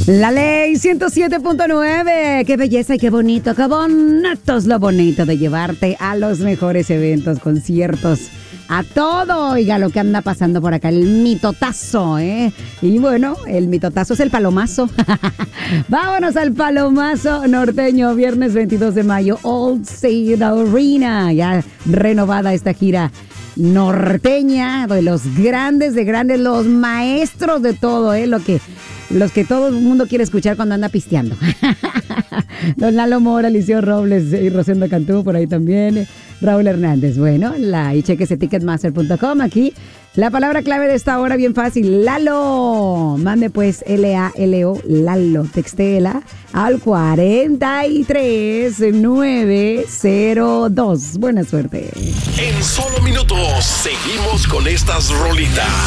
La Ley 107.9, qué belleza y qué bonito es lo bonito de llevarte a los mejores eventos, conciertos, a todo. Oiga, lo que anda pasando por acá, el mitotazo, ¿eh? Y bueno, el mitotazo es el palomazo. Vámonos al palomazo norteño, viernes 22 de mayo, Old State Arena, ya renovada esta gira norteña, de los grandes, los maestros de todo, los que todo el mundo quiere escuchar cuando anda pisteando. Don Lalo Mora, Liceo Robles y Rosendo Cantú, por ahí también, Raúl Hernández. Bueno, y chequese ticketmaster.com. Aquí la palabra clave de esta hora, bien fácil, Lalo. Mande pues L-A-L-O, Lalo, textela al 43902. Buena suerte. En solo minutos seguimos con estas rolitas.